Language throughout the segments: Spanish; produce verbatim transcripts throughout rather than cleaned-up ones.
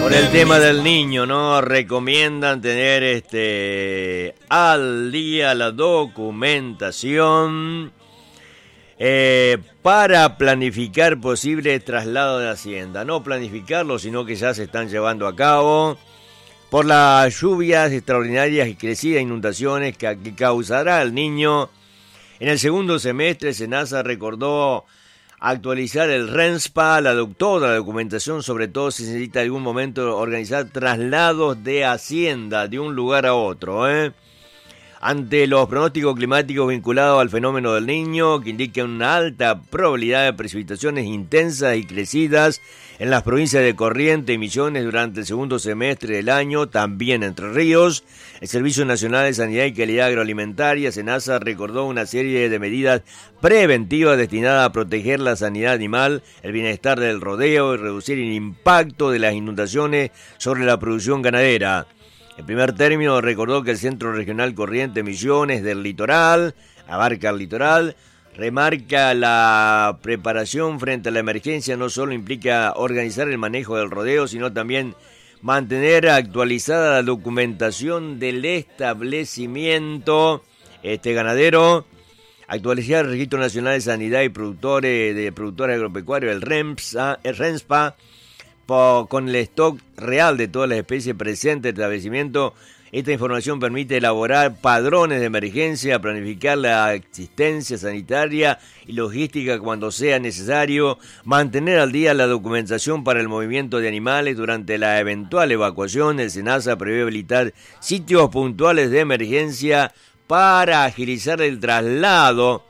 Por el tema del niño, ¿no? Recomiendan tener este al día la documentación eh, para planificar posibles traslados de hacienda. No planificarlo, sino que ya se están llevando a cabo por las lluvias extraordinarias y crecidas inundaciones que, que causará el niño. En el segundo semestre, SENASA recordó actualizar el RENSPA, la toda la documentación, sobre todo si se necesita en algún momento organizar traslados de hacienda de un lugar a otro, ¿eh? Ante los pronósticos climáticos vinculados al fenómeno del Niño, que indican una alta probabilidad de precipitaciones intensas y crecidas en las provincias de Corrientes y Misiones durante el segundo semestre del año, también Entre Ríos, el Servicio Nacional de Sanidad y Calidad Agroalimentaria, SENASA, recordó una serie de medidas preventivas destinadas a proteger la sanidad animal, el bienestar del rodeo y reducir el impacto de las inundaciones sobre la producción ganadera. En primer término, recordó que el Centro Regional Corrientes Misiones del Litoral, abarca el litoral, remarca la preparación frente a la emergencia no solo implica organizar el manejo del rodeo, sino también mantener actualizada la documentación del establecimiento este ganadero, actualizar el Registro Nacional de Sanidad y Productores de Productores Agropecuarios, el RENSPA, el RENSPA, con el stock real de todas las especies presentes en el establecimiento. Esta información permite elaborar padrones de emergencia, planificar la asistencia sanitaria y logística cuando sea necesario, mantener al día la documentación para el movimiento de animales durante la eventual evacuación. El SENASA prevé habilitar sitios puntuales de emergencia para agilizar el traslado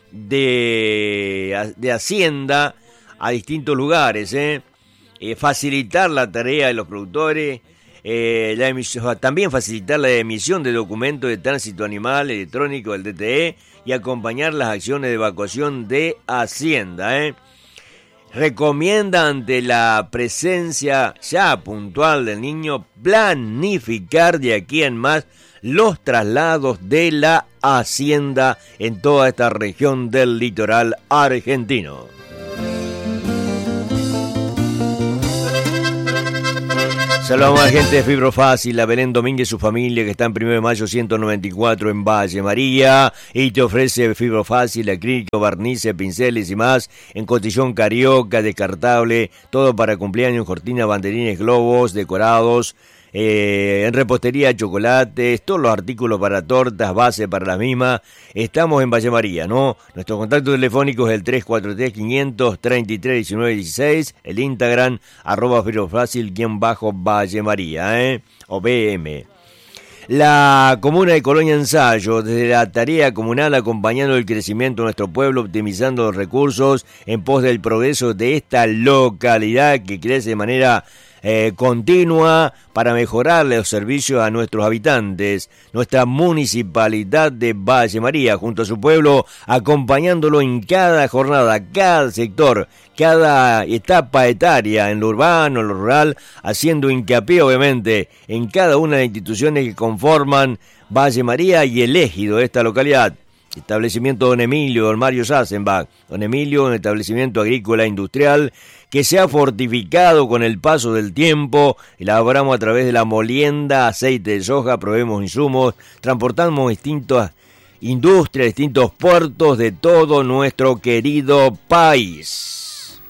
de, de hacienda a distintos lugares, ¿eh? Eh, facilitar la tarea de los productores, eh, la emisión, también facilitar la emisión de documentos de tránsito animal electrónico del D T E y acompañar las acciones de evacuación de hacienda. ¿eh? Recomienda ante la presencia ya puntual del niño planificar de aquí en más los traslados de la hacienda en toda esta región del litoral argentino. Saludamos a la gente de Fibrofácil, a Belén Domínguez y su familia que está en primero de mayo ciento noventa y cuatro en Valle María y te ofrece Fibrofácil, acrílico, barnices, pinceles y más en cotillón carioca, descartable, todo para cumpleaños, cortinas, banderines, globos, decorados, eh, en repostería, chocolates, todos los artículos para tortas, base para las mismas. Estamos en Valle María, ¿no? Nuestro contacto telefónico es el tres cuatro tres, quinientos treinta y tres, diecinueve dieciséis, el Instagram, arroba Fibrofácil, guión bajo Valle María, ¿eh? O B M. La comuna de Colonia Ensayo, desde la tarea comunal acompañando el crecimiento de nuestro pueblo, optimizando los recursos en pos del progreso de esta localidad que crece de manera Eh, continua para mejorar los servicios a nuestros habitantes. Nuestra municipalidad de Valle María, junto a su pueblo, acompañándolo en cada jornada, cada sector, cada etapa etaria, en lo urbano, en lo rural, haciendo hincapié, obviamente, en cada una de las instituciones que conforman Valle María y el ejido de esta localidad. Establecimiento Don Emilio, Don Mario Sassenbach. Don Emilio, un establecimiento agrícola industrial que se ha fortificado con el paso del tiempo. Elaboramos a través de la molienda, aceite de soja, proveemos insumos, transportamos distintas industrias, distintos puertos de todo nuestro querido país.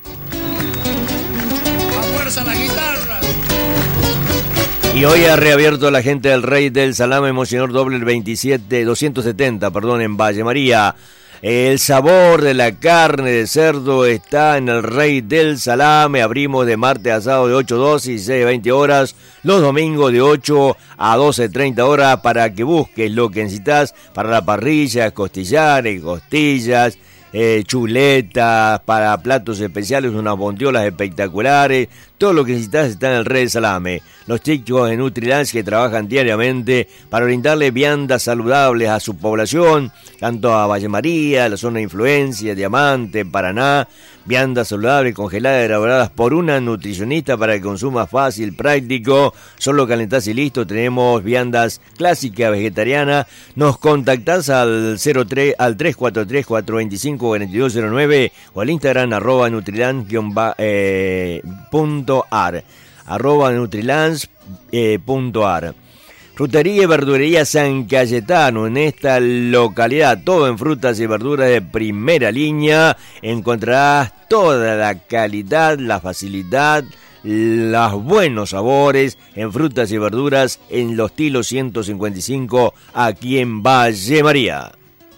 ¡A fuerza la guitarra! Y hoy ha reabierto la gente del Rey del Salame Monseñor Doble el veintisiete, doscientos setenta, perdón, en Valle María. El sabor de la carne de cerdo está en el Rey del Salame. Abrimos de martes a sábado de ocho a doce y dieciséis a veinte horas. Los domingos de ocho a doce treinta horas para que busques lo que necesitas para la parrilla, costillares, costillas, eh, chuletas, para platos especiales, unas bondiolas espectaculares. Todo lo que necesitas está en el Rey del Salame. Los chicos de Nutrilance que trabajan diariamente para brindarle viandas saludables a su población, tanto a Valle María, la zona de influencia, Diamante, Paraná. Viandas saludables congeladas elaboradas por una nutricionista para que consuma fácil, práctico. Solo calentás y listo. Tenemos viandas clásicas, vegetarianas. Nos contactás al cero tres al tres cuatro tres, cuatro dos cinco, cuatro dos cero nueve o al Instagram arroba nutrilance punto ar. arroba nutrilance.ar. Frutería y verdurería San Cayetano, en esta localidad, todo en frutas y verduras de primera línea. Encontrarás toda la calidad, la facilidad, los buenos sabores en frutas y verduras en Los Tilos ciento cincuenta y cinco, aquí en Valle María.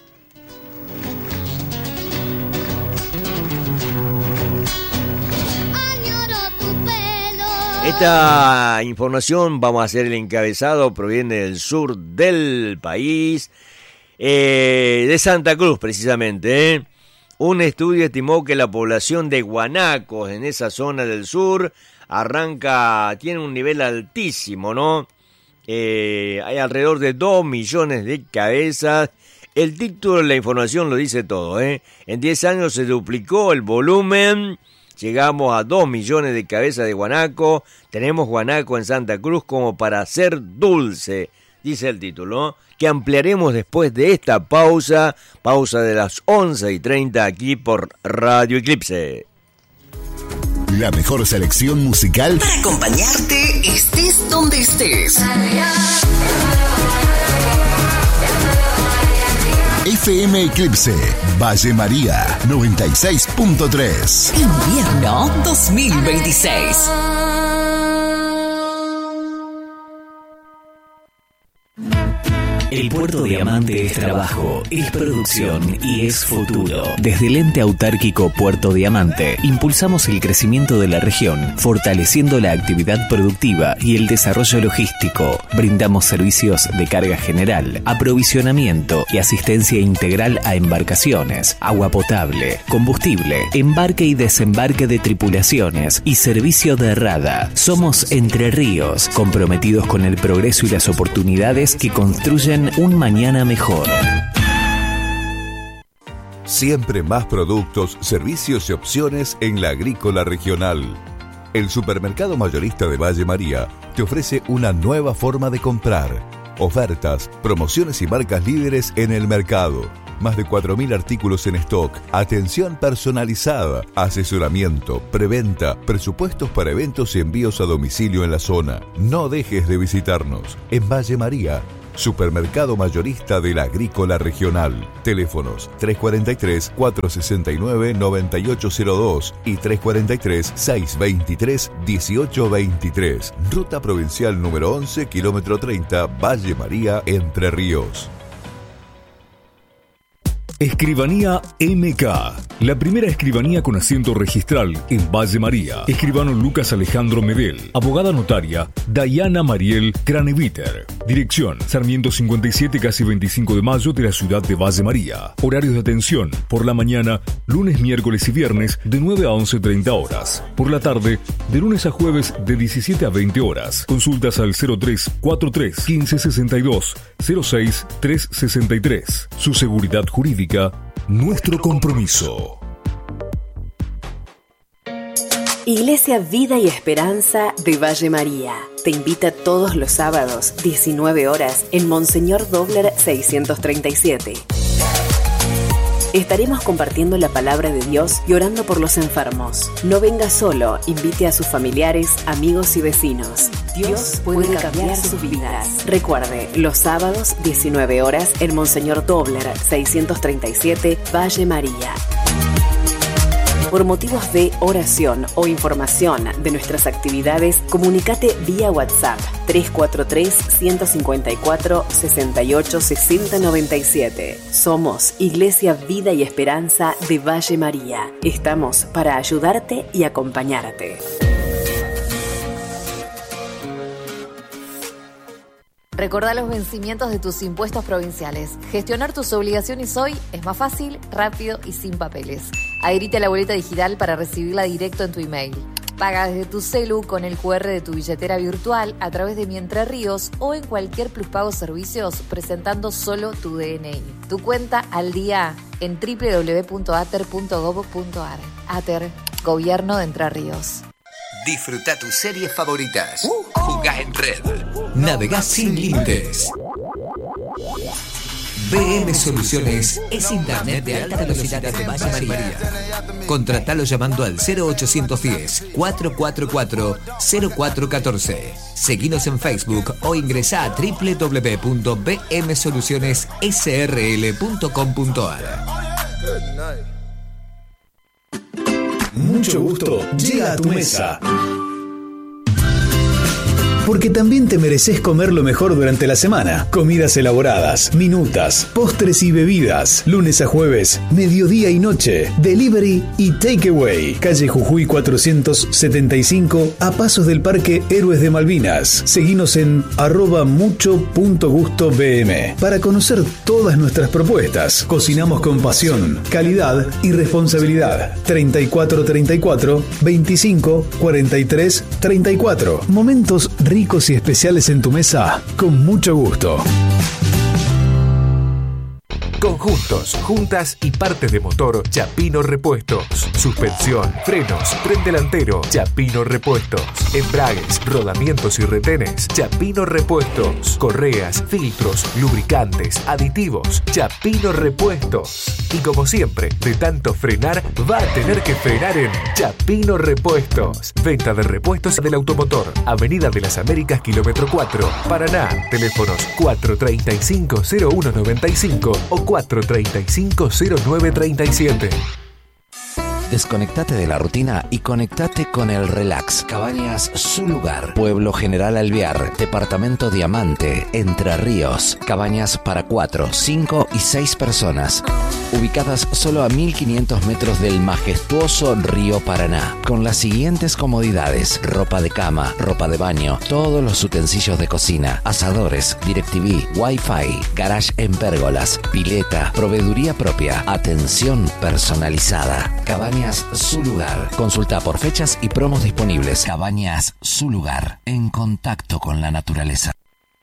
Esta información, vamos a hacer el encabezado, proviene del sur del país, eh, de Santa Cruz precisamente. ¿eh? Un estudio estimó que la población de guanacos en esa zona del sur arranca, tiene un nivel altísimo, ¿no? Eh, hay alrededor de dos millones de cabezas. El título de la información lo dice todo, ¿eh? En diez años se duplicó el volumen. Llegamos a dos millones de cabezas de guanaco. Tenemos guanaco en Santa Cruz como para hacer dulce, dice el título, que ampliaremos después de esta pausa, pausa de las once y treinta aquí por Radio Eclipse. La mejor selección musical para acompañarte estés donde estés. F M Eclipse, Valle María, noventa y seis punto tres. Invierno dos mil veintiséis. El Puerto Diamante es trabajo, es producción y es futuro. Desde el ente autárquico Puerto Diamante, impulsamos el crecimiento de la región, fortaleciendo la actividad productiva y el desarrollo logístico. Brindamos servicios de carga general, aprovisionamiento y asistencia integral a embarcaciones, agua potable, combustible, embarque y desembarque de tripulaciones y servicio de rada. Somos Entre Ríos, comprometidos con el progreso y las oportunidades que construyen un mañana mejor. Siempre más productos, servicios y opciones en la Agrícola Regional. El supermercado mayorista de Valle María te ofrece una nueva forma de comprar. Ofertas, promociones y marcas líderes en el mercado. Más de cuatro mil artículos en stock, atención personalizada, asesoramiento, preventa, presupuestos para eventos y envíos a domicilio en la zona. No dejes de visitarnos. En Valle María, supermercado mayorista de la Agrícola Regional. Teléfonos tres cuatro tres, cuatro seis nueve, nueve ocho cero dos y tres cuatro tres, seis dos tres, uno ocho dos tres. Ruta provincial número once, kilómetro treinta, Valle María, Entre Ríos. Escribanía M K, la primera escribanía con asiento registral en Valle María. Escribano Lucas Alejandro Medel. Abogada notaria Dayana Mariel Craneviter. Dirección Sarmiento cincuenta y siete, casi veinticinco de mayo de la ciudad de Valle María. Horarios de atención: por la mañana, lunes, miércoles y viernes de nueve a once treinta horas. Por la tarde, de lunes a jueves de diecisiete a veinte horas. Consultas al cero tres cuatro tres, quince sesenta y dos, cero seis tres sesenta y tres. Su seguridad jurídica, nuestro compromiso. Iglesia Vida y Esperanza de Valle María te invita todos los sábados, diecinueve horas, en Monseñor Dobler seiscientos treinta y siete. Estaremos compartiendo la palabra de Dios y orando por los enfermos. No venga solo, invite a sus familiares, amigos y vecinos. Dios puede cambiar sus vidas. Recuerde, los sábados, diecinueve horas, en Monseñor Dobler seiscientos treinta y siete, Valle María. Por motivos de oración o información de nuestras actividades, comunícate vía WhatsApp tres cuatro tres, uno cinco cuatro, seis ocho seis cero nueve siete. Somos Iglesia Vida y Esperanza de Valle María. Estamos para ayudarte y acompañarte. Recordá los vencimientos de tus impuestos provinciales. Gestionar tus obligaciones hoy es más fácil, rápido y sin papeles. Adherite a la boleta digital para recibirla directo en tu email. Paga desde tu celu con el cu erre de tu billetera virtual a través de Mi Entre Ríos o en cualquier Pluspago Servicios presentando solo tu D N I. Tu cuenta al día en doble u doble u doble u punto ater punto gob punto ar. Ater, Gobierno de Entre Ríos. Disfruta tus series favoritas. Jugá en red. Navegá sin límites. B M Soluciones es internet de alta velocidad de Valle María. Contratalo llamando al cero ochocientos diez, cuatrocientos cuarenta y cuatro, cero cuatro uno cuatro. Seguinos en Facebook o ingresá a doble u doble u doble u punto b m soluciones s r l punto com punto a r. Mucho gusto llega a tu mesa. Porque también te mereces comer lo mejor durante la semana. Comidas elaboradas, minutas, postres y bebidas. Lunes a jueves, mediodía y noche. Delivery y takeaway. Calle Jujuy cuatrocientos setenta y cinco, a pasos del Parque Héroes de Malvinas. Seguinos en arroba mucho punto gusto b m para conocer todas nuestras propuestas. Cocinamos con pasión, calidad y responsabilidad. treinta y cuatro treinta y cuatro, veinticinco cuarenta y tres treinta y cuatro. Momentos ricos y especiales en tu mesa, con mucho gusto. Conjuntos, juntas y partes de motor, Chapino Repuestos. Suspensión, frenos, tren delantero, Chapino Repuestos. Embragues, rodamientos y retenes, Chapino Repuestos. Correas, filtros, lubricantes, aditivos, Chapino Repuestos. Y como siempre, de tanto frenar, va a tener que frenar en Chapino Repuestos. Venta de repuestos del automotor. Avenida de las Américas, kilómetro cuatro, Paraná. Teléfonos cuatro tres cinco, cero uno nueve cinco o cuatro tres cinco, cero nueve tres siete. Desconectate de la rutina y conectate con el relax. Cabañas Su Lugar. Pueblo General Alvear. Departamento Diamante. Entre Ríos. Cabañas para cuatro, cinco y seis personas. Ubicadas solo a mil quinientos metros del majestuoso río Paraná. Con las siguientes comodidades: ropa de cama, ropa de baño, todos los utensilios de cocina, asadores, DirecTV, Wi-Fi, garage en pérgolas, pileta, proveeduría propia, atención personalizada. Cabañas Su Lugar. Consulta por fechas y promos disponibles. Cabañas Su Lugar. En contacto con la naturaleza.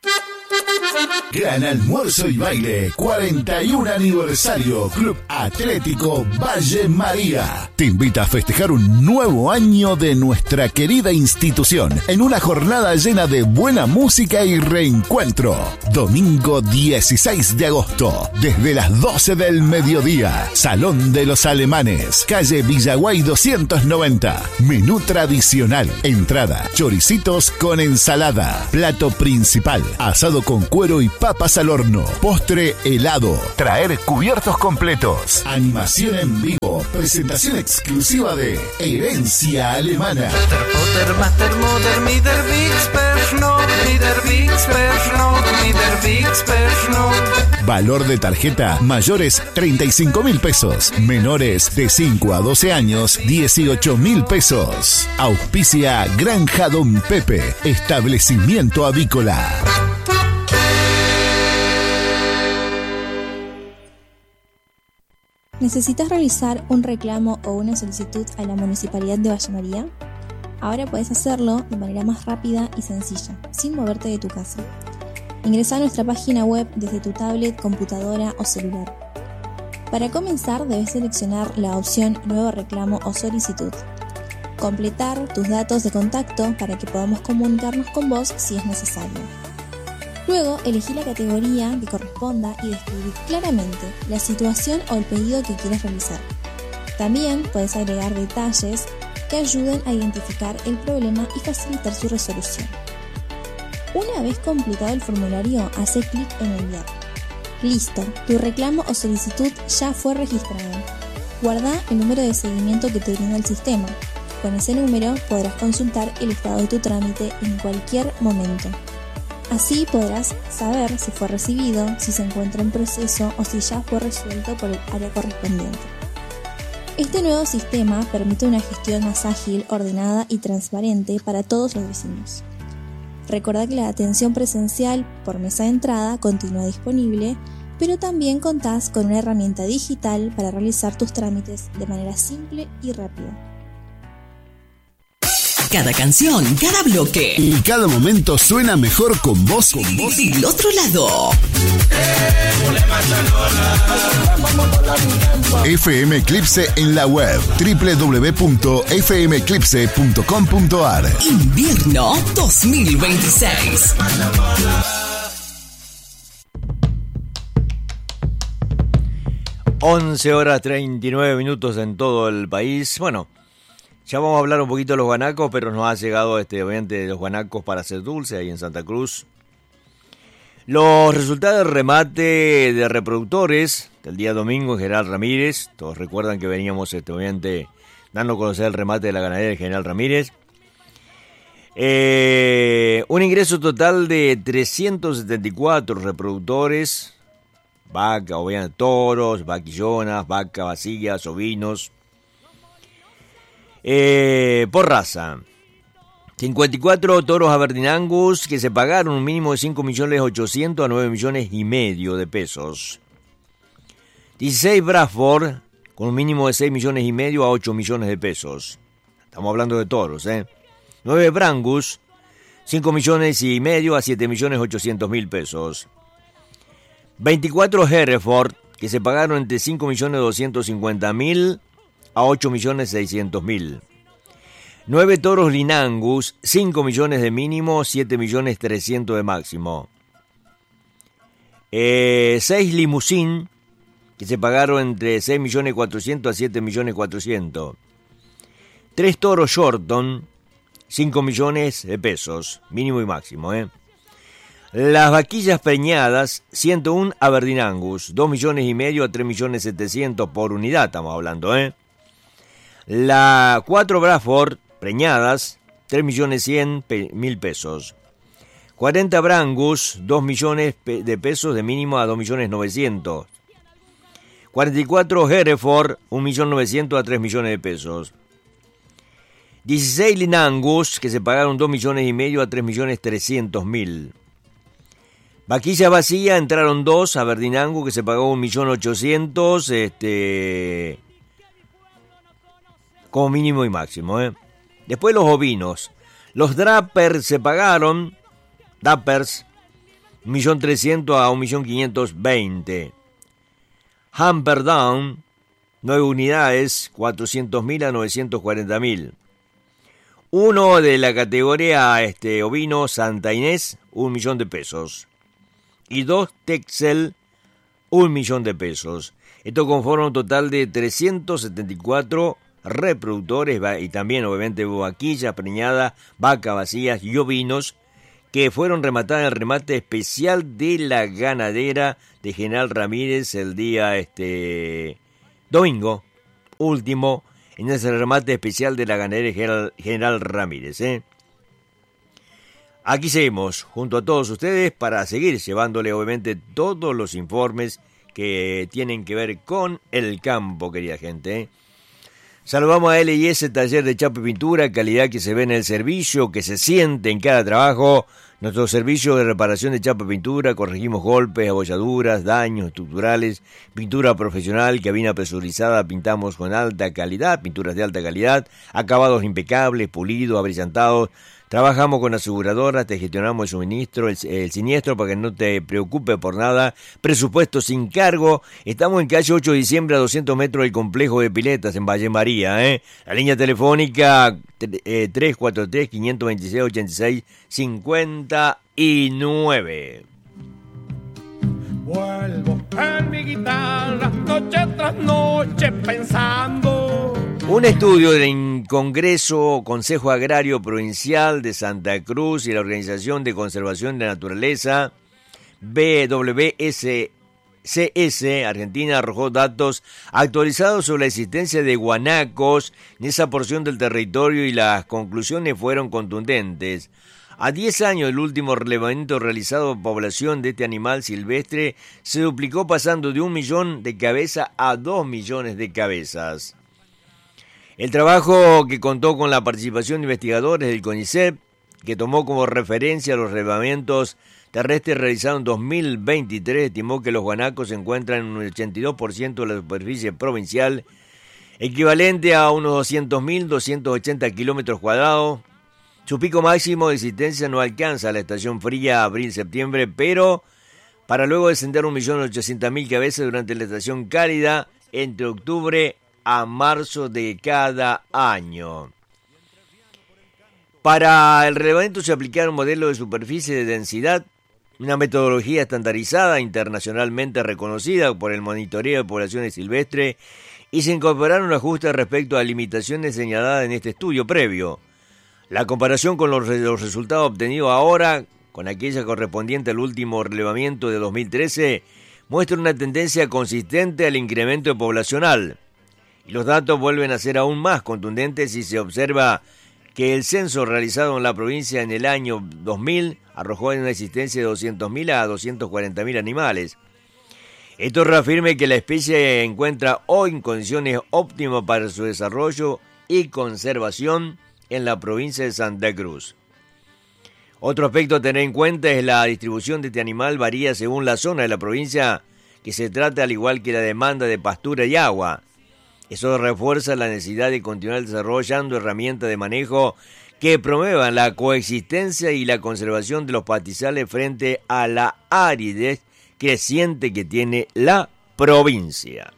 Gran almuerzo y baile, cuarenta y un aniversario, Club Atlético Valle María. Te invita a festejar un nuevo año de nuestra querida institución en una jornada llena de buena música y reencuentro. Domingo dieciséis de agosto, desde las doce del mediodía, Salón de los Alemanes, calle Villaguay doscientos noventa. Menú tradicional, entrada, choricitos con ensalada, plato principal, asado con cuero y papas al horno, postre helado, traer cubiertos completos, animación en vivo, presentación exclusiva de Herencia Alemana. Valor de tarjeta mayores treinta y cinco mil pesos, menores de cinco a doce años dieciocho mil pesos. Auspicia Granja Don Pepe, establecimiento avícola. ¿Necesitas realizar un reclamo o una solicitud a la Municipalidad de Valle María? Ahora puedes hacerlo de manera más rápida y sencilla, sin moverte de tu casa. Ingresa a nuestra página web desde tu tablet, computadora o celular. Para comenzar, debes seleccionar la opción Nuevo reclamo o solicitud. Completar tus datos de contacto para que podamos comunicarnos con vos si es necesario. Luego, elegí la categoría que corresponda y describir claramente la situación o el pedido que quieres realizar. También puedes agregar detalles que ayuden a identificar el problema y facilitar su resolución. Una vez completado el formulario, hace clic en enviar. Listo, tu reclamo o solicitud ya fue registrado. Guarda el número de seguimiento que te brinda el sistema. Con ese número podrás consultar el estado de tu trámite en cualquier momento. Así podrás saber si fue recibido, si se encuentra en proceso o si ya fue resuelto por el área correspondiente. Este nuevo sistema permite una gestión más ágil, ordenada y transparente para todos los vecinos. Recordá que la atención presencial por mesa de entrada continúa disponible, pero también contás con una herramienta digital para realizar tus trámites de manera simple y rápida. Cada canción, cada bloque y cada momento suena mejor con vos, con vos. Del otro lado. F M Eclipse en la web doble u doble u doble u punto f m eclipse punto com punto a r. Invierno dos mil veintiséis. once horas treinta y nueve minutos en todo el país. Bueno, ya vamos a hablar un poquito de los guanacos, pero nos ha llegado este obviamente los guanacos para hacer dulce ahí en Santa Cruz. Los resultados del remate de reproductores del día domingo en General Ramírez. Todos recuerdan que veníamos este, obviamente dando a conocer el remate de la ganadería de General Ramírez. Eh, un ingreso total de trescientos setenta y cuatro reproductores. Vaca, obviamente toros, vaquillonas, vaca, vacillas, ovinos. Eh, por raza. cincuenta y cuatro toros Aberdeen Angus que se pagaron un mínimo de cinco millones ochocientos a nueve millones y medio de pesos. dieciséis Bradford con un mínimo de seis millones y medio a ocho millones de pesos. Estamos hablando de toros, ¿eh? nueve Brangus, cinco millones y medio a siete millones ochocientos mil pesos. veinticuatro Hereford que se pagaron entre cinco millones doscientos cincuenta mil a ocho millones seiscientos mil. nueve toros Linangus, cinco millones de mínimo, siete millones trescientos de máximo. Eh, seis Limousin, que se pagaron entre seis millones cuatrocientos a siete millones cuatrocientos. tres toros Shorton, cinco millones de pesos, mínimo y máximo. ¿eh? Las vaquillas preñadas, ciento uno Aberdeen Angus, dos millones y medio a tres millones setecientos por unidad, estamos hablando. ¿eh? La cuatro Bradford preñadas, tres millones cien mil pesos. cuarenta Brangus, dos millones de pesos de mínimo a dos millones novecientos. cuarenta y cuatro Hereford, un millón novecientos a tres millones de pesos. dieciséis Linangus, que se pagaron dos millones y medio a tres millones trescientos mil. Vaquilla vacía entraron dos, Aberdeen Angus, que se pagó un millón ochocientos, este, como mínimo y máximo, ¿eh? Después los ovinos. Los Drappers se pagaron, Dappers, un millón trescientos a un millón quinientos veinte. Humberdown, nueve unidades, cuatrocientos mil a novecientos cuarenta mil. Uno de la categoría este, ovino Santa Inés, un millón de pesos. Y dos Texel, un millón de pesos. Esto conforma un total de trescientos setenta y cuatro reproductores y también obviamente vaquillas, preñadas, vacas vacías y ovinos que fueron rematadas en el remate especial de la ganadera de General Ramírez el día este domingo último en ese remate especial de la ganadera General, General Ramírez. ¿eh? Aquí seguimos junto a todos ustedes para seguir llevándole obviamente todos los informes que tienen que ver con el campo, querida gente. ¿eh? Saludamos a L y S Taller de Chapa y Pintura, calidad que se ve en el servicio, que se siente en cada trabajo. Nuestro servicio de reparación de chapa y pintura, corregimos golpes, abolladuras, daños estructurales, pintura profesional, cabina presurizada, pintamos con alta calidad, pinturas de alta calidad, acabados impecables, pulidos, abrillantados. Trabajamos con aseguradoras, te gestionamos el suministro, el, el siniestro para que no te preocupes por nada. Presupuesto sin cargo. Estamos en calle ocho de diciembre a doscientos metros del complejo de piletas en Valle María. ¿eh? La línea telefónica eh, tres cuatro tres, cinco dos seis, ocho seis cinco nueve. Vuelvo en mi guitarra noche tras noche pensando. Un estudio del Congreso Consejo Agrario Provincial de Santa Cruz y la Organización de Conservación de la Naturaleza, B W S C S Argentina, arrojó datos actualizados sobre la existencia de guanacos en esa porción del territorio y las conclusiones fueron contundentes. A diez años del último relevamiento realizado por población de este animal silvestre se duplicó pasando de un millón de cabezas a dos millones de cabezas. El trabajo, que contó con la participación de investigadores del CONICET, que tomó como referencia los relevamientos terrestres realizados en dos mil veintitrés, estimó que los guanacos se encuentran en un ochenta y dos por ciento de la superficie provincial, equivalente a unos doscientos mil doscientos ochenta kilómetros cuadrados. Su pico máximo de existencia no alcanza la estación fría abril-septiembre, pero para luego descender un millón ochocientos mil cabezas durante la estación cálida entre octubre a marzo de cada año. Para el relevamiento se aplicaron modelos de superficie de densidad una metodología estandarizada, internacionalmente reconocida por el monitoreo de poblaciones silvestres, y se incorporaron ajustes respecto a limitaciones señaladas en este estudio previo. La comparación con los, los resultados obtenidos ahora, con aquella correspondiente al último relevamiento de dos mil trece, muestra una tendencia consistente al incremento poblacional. Y los datos vuelven a ser aún más contundentes si se observa que el censo realizado en la provincia en el año dos mil arrojó una existencia de doscientos mil a doscientos cuarenta mil animales. Esto reafirma que la especie se encuentra hoy en condiciones óptimas para su desarrollo y conservación en la provincia de Santa Cruz. Otro aspecto a tener en cuenta es la distribución de este animal varía según la zona de la provincia que se trata, al igual que la demanda de pastura y agua. Eso refuerza la necesidad de continuar desarrollando herramientas de manejo que promuevan la coexistencia y la conservación de los pastizales frente a la aridez creciente que tiene la provincia.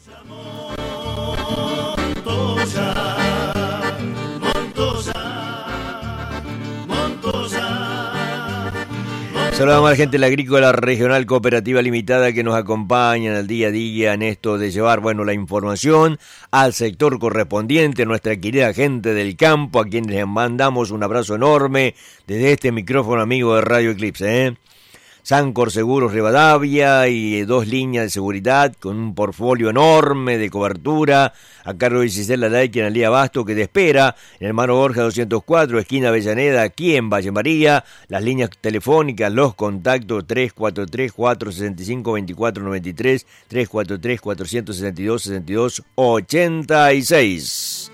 Saludamos a la gente de la Agrícola Regional Cooperativa Limitada que nos acompaña en el día a día en esto de llevar, bueno, la información al sector correspondiente, nuestra querida gente del campo, a quienes les mandamos un abrazo enorme desde este micrófono amigo de Radio Eclipse, ¿eh? Sancor Seguros Rivadavia y dos líneas de seguridad con un portfolio enorme de cobertura a cargo de Gisela Laik en el día Abasto que te espera en el Mano Borja doscientos cuatro, esquina Avellaneda, aquí en Valle María. Las líneas telefónicas, los contactos tres cuatro tres, cuatro seis cinco, dos cuatro nueve tres, tres cuatro tres, cuatro seis dos, seis dos ocho seis.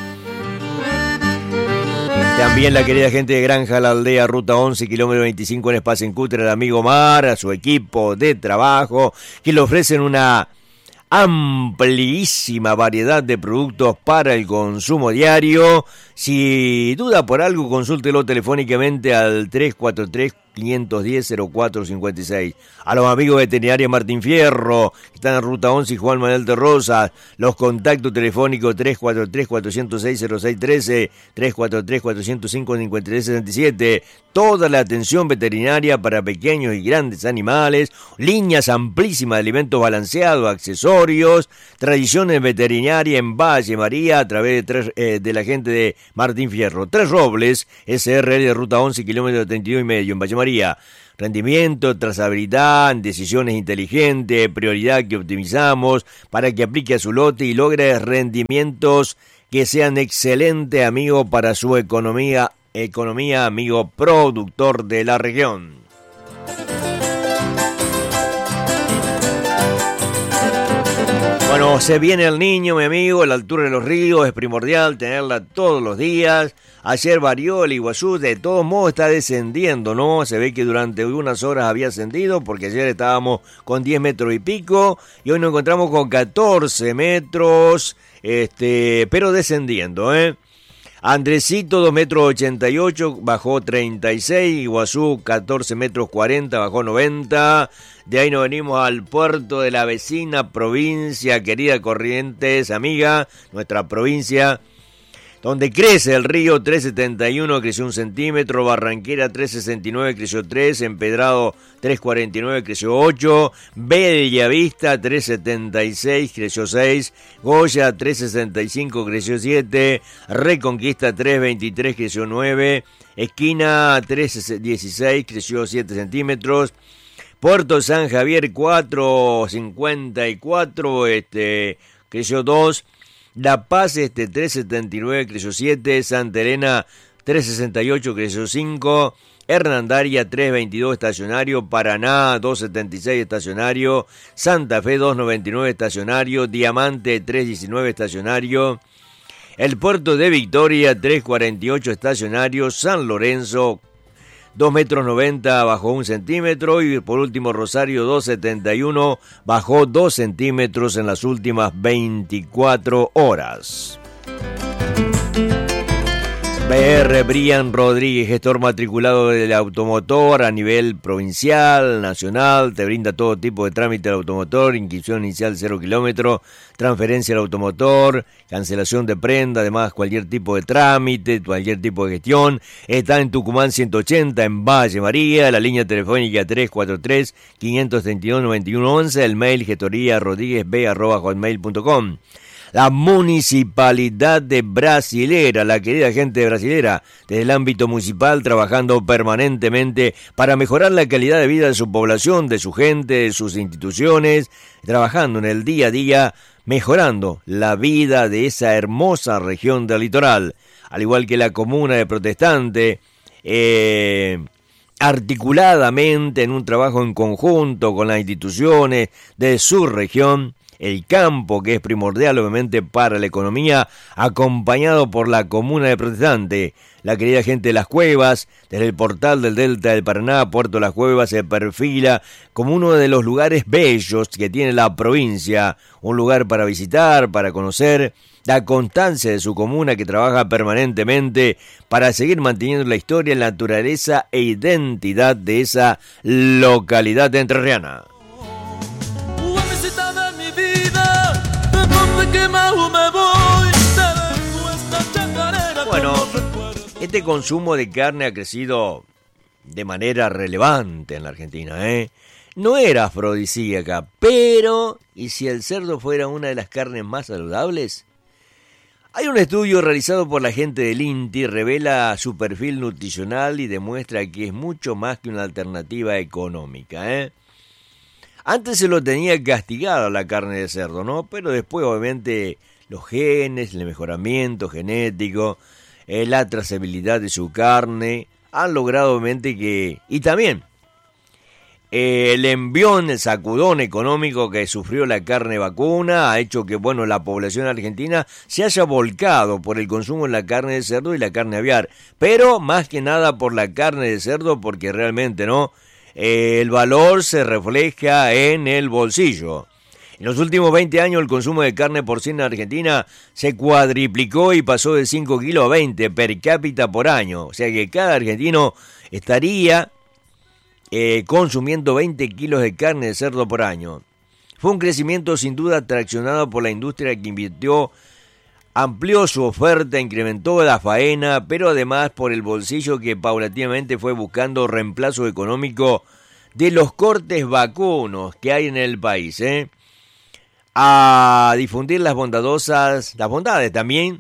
También la querida gente de Granja La Aldea, ruta once, kilómetro veinticinco en Espasencúter, el amigo Mar, a su equipo de trabajo, que le ofrecen una amplísima variedad de productos para el consumo diario. Si duda por algo, consúltelo telefónicamente al tres cuatro tres, cinco uno cero, cero cuatro cinco seis. A los amigos veterinarios Martín Fierro, que están en ruta once y Juan Manuel de Rosas, los contactos telefónicos tres cuatro tres, cuatro cero seis, cero seis uno tres, tres cuatro tres, cuatro cero cinco, cinco tres seis siete. Toda la atención veterinaria para pequeños y grandes animales, líneas amplísimas de alimentos balanceados, accesorios, tradiciones veterinarias en Valle María a través de, tres, eh, de la gente de Martín Fierro. Tres Robles, S R L de ruta once, kilómetro treinta y dos y medio en Valle María. Rendimiento, trazabilidad, decisiones inteligentes, prioridad que optimizamos para que aplique a su lote y logre rendimientos que sean excelentes, amigo, para su economía, economía, amigo productor de la región. Bueno, se viene el niño, mi amigo, la altura de los ríos es primordial tenerla todos los días. Ayer varió el Iguazú, de todos modos está descendiendo, ¿no? Se ve que durante unas horas había ascendido porque ayer estábamos con diez metros y pico y hoy nos encontramos con catorce metros, este, pero descendiendo, ¿eh? Andresito, dos metros ochenta y ocho, bajó treinta y seis, Iguazú, catorce metros cuarenta, bajó noventa. De ahí nos venimos al puerto de la vecina provincia, querida Corrientes, amiga, nuestra provincia, donde crece el río, tres setenta y uno, creció un centímetro, Barranquera tres sesenta y nueve, creció tres, Empedrado tres cuarenta y nueve, creció ocho, Bellavista tres setenta y seis, creció seis, Goya tres sesenta y cinco, creció siete, Reconquista tres veintitrés, creció nueve, Esquina tres dieciséis, creció siete centímetros, Puerto San Javier cuatro cincuenta y cuatro, este, creció dos, La Paz este tres setenta y nueve, creció siete, Santa Elena tres sesenta y ocho, creció cinco, Hernandaria tres veintidós, estacionario, Paraná dos setenta y seis, estacionario, Santa Fe dos noventa y nueve, estacionario, Diamante tres diecinueve, estacionario, el puerto de Victoria tres cuarenta y ocho, estacionario, San Lorenzo dos metros noventa, bajó un centímetro y por último Rosario dos setenta y uno, bajó dos centímetros en las últimas veinticuatro horas. B R Brian Rodríguez, gestor matriculado del automotor a nivel provincial, nacional, te brinda todo tipo de trámite del automotor, inscripción inicial cero kilómetros, transferencia al automotor, cancelación de prenda, además cualquier tipo de trámite, cualquier tipo de gestión. Está en Tucumán ciento ochenta, en Valle María, la línea telefónica tres cuatro tres, cinco tres dos, nueve uno once, el mail gestoría rodríguezb arroba hotmail punto com. La Municipalidad de Brasilera, la querida gente de Brasilera, desde el ámbito municipal trabajando permanentemente para mejorar la calidad de vida de su población, de su gente, de sus instituciones, trabajando en el día a día, mejorando la vida de esa hermosa región del litoral, al igual que la comuna de Protestante, eh, articuladamente en un trabajo en conjunto con las instituciones de su región, el campo, que es primordial obviamente para la economía, acompañado por la comuna de Protestante, la querida gente de Las Cuevas, desde el portal del Delta del Paraná, Puerto Las Cuevas se perfila como uno de los lugares bellos que tiene la provincia, un lugar para visitar, para conocer, la constancia de su comuna que trabaja permanentemente para seguir manteniendo la historia, la naturaleza e identidad de esa localidad entrerriana. Bueno, este consumo de carne ha crecido de manera relevante en la Argentina, ¿eh? No era afrodisíaca, pero ¿y si el cerdo fuera una de las carnes más saludables? Hay un estudio realizado por la gente del INTI, revela su perfil nutricional y demuestra que es mucho más que una alternativa económica, ¿eh? Antes se lo tenía castigado la carne de cerdo, ¿no? Pero después, obviamente, los genes, el mejoramiento genético, eh, la trazabilidad de su carne, han logrado, obviamente, que... Y también, eh, el envión, el sacudón económico que sufrió la carne vacuna ha hecho que, bueno, la población argentina se haya volcado por el consumo de la carne de cerdo y la carne aviar. Pero, más que nada, por la carne de cerdo, porque realmente, ¿no?, Eh, el valor se refleja en el bolsillo. En los últimos veinte años el consumo de carne porcina en Argentina se cuadriplicó y pasó de cinco kilos a veinte per cápita por año. O sea que cada argentino estaría eh, consumiendo veinte kilos de carne de cerdo por año. Fue un crecimiento sin duda traccionado por la industria que invirtió, amplió su oferta, incrementó la faena, pero además por el bolsillo que paulatinamente fue buscando reemplazo económico de los cortes vacunos que hay en el país, ¿eh? A difundir las bondadosas, las bondades también,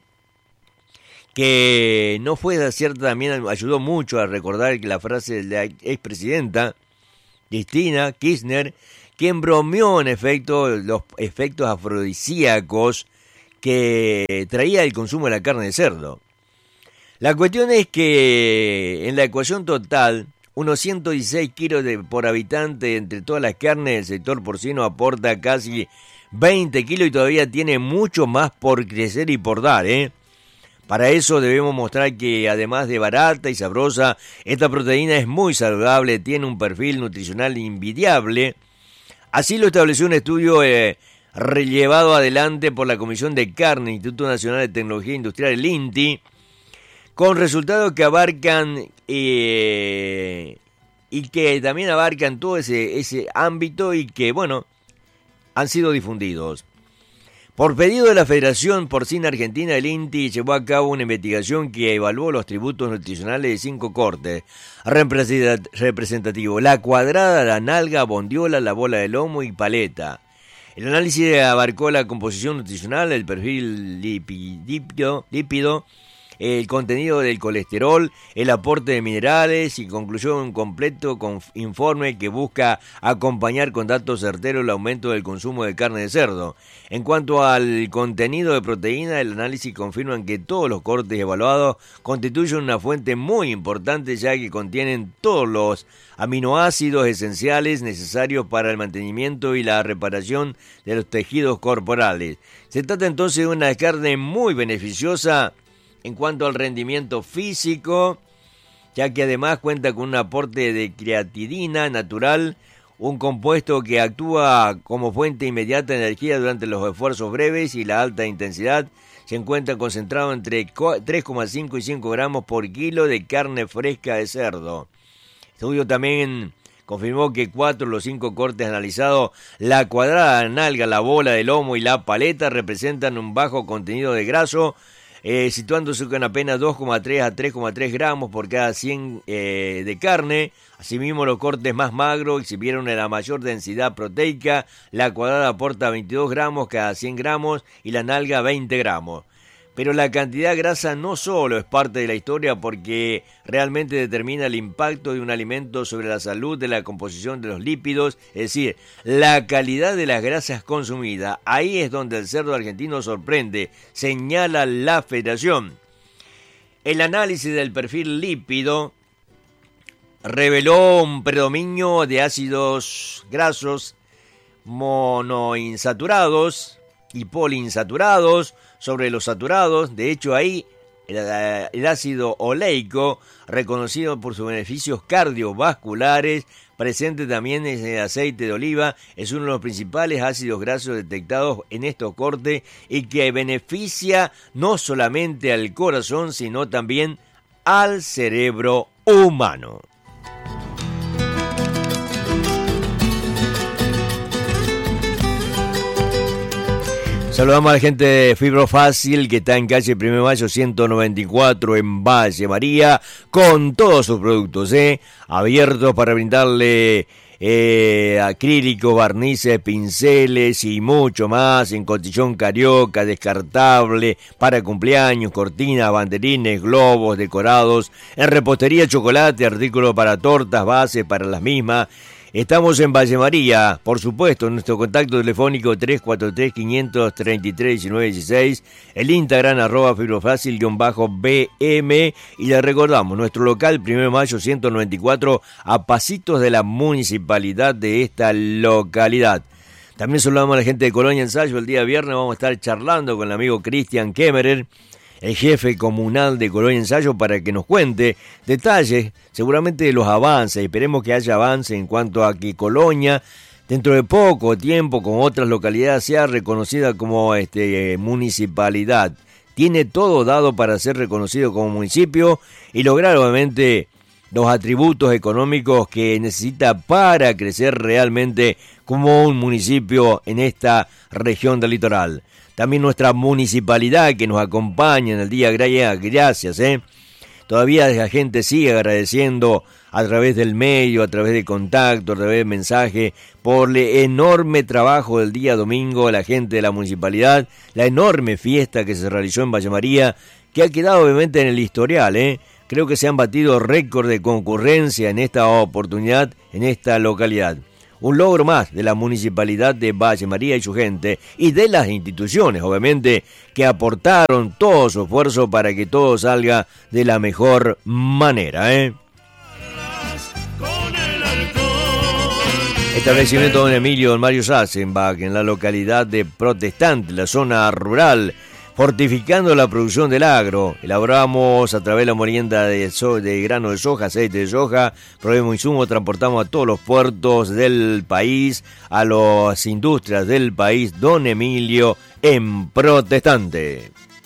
que no fue cierta, también ayudó mucho a recordar que la frase de la expresidenta Cristina Kirchner, quien bromeó en efecto los efectos afrodisíacos que traía el consumo de la carne de cerdo. La cuestión es que en la ecuación total, unos ciento dieciséis kilos de, por habitante entre todas las carnes del sector porcino aporta casi veinte kilos y todavía tiene mucho más por crecer y por dar, ¿eh? Para eso debemos mostrar que además de barata y sabrosa, esta proteína es muy saludable, tiene un perfil nutricional envidiable. Así lo estableció un estudio eh, llevado adelante por la Comisión de Carne, Instituto Nacional de Tecnología Industrial, el INTI, con resultados que abarcan eh, y que también abarcan todo ese, ese ámbito y que, bueno, han sido difundidos. Por pedido de la Federación Porcina Argentina, el INTI llevó a cabo una investigación que evaluó los tributos nutricionales de cinco cortes representativos: la cuadrada, la nalga, bondiola, la bola de lomo y paleta. El análisis abarcó la composición nutricional, el perfil lípido, lípido, el contenido del colesterol, el aporte de minerales y concluyó un completo informe que busca acompañar con datos certeros el aumento del consumo de carne de cerdo. En cuanto al contenido de proteína, el análisis confirma que todos los cortes evaluados constituyen una fuente muy importante, ya que contienen todos los aminoácidos esenciales necesarios para el mantenimiento y la reparación de los tejidos corporales. Se trata entonces de una carne muy beneficiosa en cuanto al rendimiento físico, ya que además cuenta con un aporte de creatinina natural, un compuesto que actúa como fuente inmediata de energía durante los esfuerzos breves y la alta intensidad, se encuentra concentrado entre tres coma cinco y cinco gramos por kilo de carne fresca de cerdo. El estudio también confirmó que cuatro de los cinco cortes analizados, la cuadrada, la nalga, la bola de lomo y la paleta, representan un bajo contenido de graso, eh, situándose con apenas dos coma tres a tres coma tres gramos por cada cien eh, de carne. Asimismo, los cortes más magros exhibieron la mayor densidad proteica. La cuadrada aporta veintidós gramos cada cien gramos y la nalga veinte gramos. Pero la cantidad grasa no solo es parte de la historia, porque realmente determina el impacto de un alimento sobre la salud, de la composición de los lípidos, es decir, la calidad de las grasas consumidas. Ahí es donde el cerdo argentino sorprende, señala la Federación. El análisis del perfil lípido reveló un predominio de ácidos grasos monoinsaturados y poliinsaturados sobre los saturados. De hecho, ahí el, el ácido oleico, reconocido por sus beneficios cardiovasculares, presente también en el aceite de oliva, es uno de los principales ácidos grasos detectados en estos cortes y que beneficia no solamente al corazón, sino también al cerebro humano. Saludamos a la gente de Fibro Fácil, que está en calle Primero de Mayo ciento noventa y cuatro en Valle María, con todos sus productos, ¿eh? abiertos para brindarle eh, acrílicos, barnices, pinceles y mucho más, en cotillón carioca, descartable, para cumpleaños, cortinas, banderines, globos decorados, en repostería, chocolate, artículos para tortas, bases para las mismas. Estamos en Valle María, por supuesto, nuestro contacto telefónico tres cuatro tres, cinco tres tres, uno nueve uno seis, el Instagram arroba fibrofácil-B M, y le recordamos, nuestro local Primero de Mayo ciento noventa y cuatro, a pasitos de la municipalidad de esta localidad. También saludamos a la gente de Colonia Ensayo. El día viernes vamos a estar charlando con el amigo Cristian Kemmerer, el jefe comunal de Colonia Ensayo, para que nos cuente detalles, seguramente de los avances. Esperemos que haya avance en cuanto a que Colonia, dentro de poco tiempo, con otras localidades, sea reconocida como este, municipalidad. Tiene todo dado para ser reconocido como municipio y lograr, obviamente, los atributos económicos que necesita para crecer realmente como un municipio en esta región del litoral. También nuestra municipalidad, que nos acompaña en el día, gracias, ¿eh? Todavía la gente sigue agradeciendo a través del medio, a través de contacto, a través de mensaje, por el enorme trabajo del día domingo, la gente de la municipalidad, la enorme fiesta que se realizó en Valle María, que ha quedado obviamente en el historial, ¿eh? Creo que se han batido récord de concurrencia en esta oportunidad, en esta localidad. Un logro más de la municipalidad de Valle María y su gente, y de las instituciones, obviamente, que aportaron todo su esfuerzo para que todo salga de la mejor manera, ¿eh? Establecimiento Don Emilio Don Mario Sassenbach, en la localidad de Protestante, la zona rural, fortificando la producción del agro. Elaboramos a través de la molienda de, so, de grano de soja, aceite de soja, proveemos insumos, transportamos a todos los puertos del país, a las industrias del país. Don Emilio en Protestante.